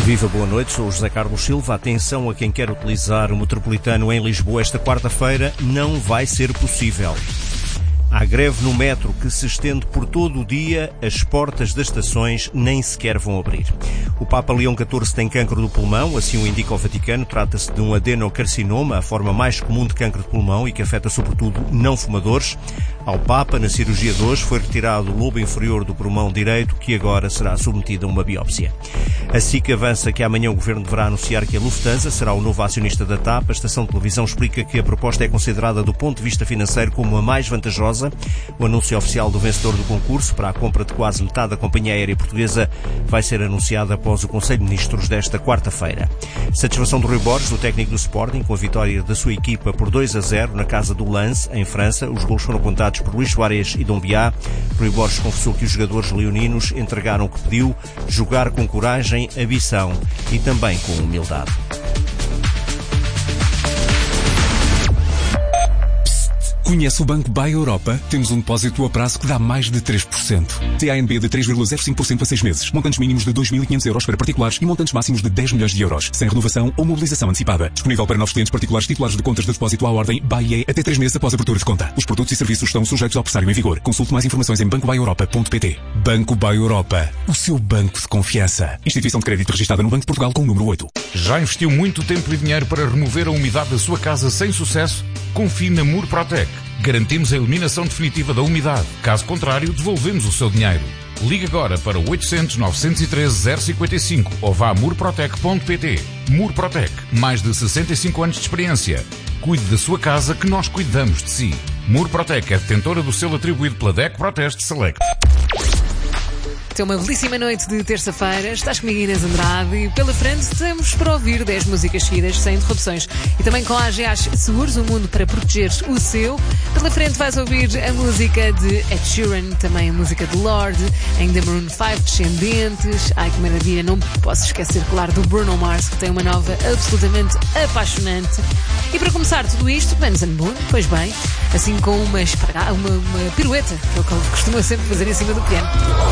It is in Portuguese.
Viva, boa noite, sou o José Carlos Silva. Atenção a quem quer utilizar o metropolitano em Lisboa esta quarta-feira, não vai ser possível. Há greve no metro que se estende por todo o dia, as portas das estações nem sequer vão abrir. O Papa Leão XIV tem cancro do pulmão, assim o indica o Vaticano. Trata-se de um adenocarcinoma, a forma mais comum de cancro de pulmão e que afeta sobretudo não fumadores. Ao Papa, na cirurgia de hoje, foi retirado o lobo inferior do pulmão direito, que agora será submetido a uma biópsia. A SIC avança que amanhã o Governo deverá anunciar que a Lufthansa será o novo acionista da TAP. A estação de televisão explica que a proposta é considerada do ponto de vista financeiro como a mais vantajosa. O anúncio oficial do vencedor do concurso para a compra de quase metade da companhia aérea portuguesa vai ser anunciado após o Conselho de Ministros desta quarta-feira. Satisfação do Rui Borges, do técnico do Sporting, com a vitória da sua equipa por 2-0 na casa do Lens, em França. Os gols foram apontados por Luís Soares e Dombiá. Rui Borges confessou que os jogadores leoninos entregaram o que pediu, jogar com coragem, ambição e também com humildade. Conhece o Banco Buy Europa? Temos um depósito a prazo que dá mais de 3%. TANB de 3,05% a 6 meses. Montantes mínimos de 2.500 euros para particulares e montantes máximos de 10 milhões de euros. Sem renovação ou mobilização antecipada. Disponível para novos clientes particulares titulares de contas de depósito à ordem BAIE até 3 meses após a abertura de conta. Os produtos e serviços estão sujeitos ao pressário em vigor. Consulte mais informações em bancobuyeuropa.pt. Banco Buy Europa. O seu banco de confiança. Instituição de crédito registrada no Banco de Portugal com o número 8. Já investiu muito tempo e dinheiro para remover a umidade da sua casa sem sucesso? Confie na Murprotec. Garantimos a eliminação definitiva da umidade. Caso contrário, devolvemos o seu dinheiro. Ligue agora para 800 913 055 ou vá a murprotec.pt. Murprotec. Mais de 65 anos de experiência. Cuide da sua casa que nós cuidamos de si. Murprotec é detentora do selo atribuído pela DEC Proteste Select. Tem uma belíssima noite de terça-feira. Estás comigo, Inês Andrade, e pela frente temos para ouvir 10 músicas seguidas sem interrupções. E também com a AGAs Seguros, o mundo para proteger o seu. Pela frente vais ouvir a música de Ed Sheeran, também a música de Lorde, ainda Maroon 5, Descendentes. Ai, que maravilha, não posso esquecer, claro, do Bruno Mars, que tem uma nova absolutamente apaixonante. E para começar tudo isto, Vans & Boone, pois bem, assim com uma pirueta, que é o que ele costuma sempre fazer em cima do piano.